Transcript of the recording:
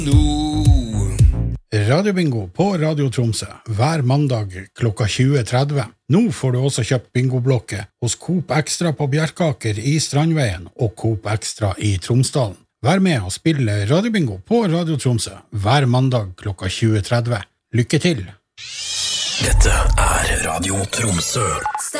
Radiobingo på Radio Tromsø hver mandag klokka 20.30. Nå får du også kjøpt bingoblokke hos Coop Extra på Bjerkaker i Strandveien og Coop Extra i Tromsdalen. Vær med og spille Radiobingo på Radio Tromsø hver mandag klokka 20.30. Lykke til! Dette Radio Tromsø.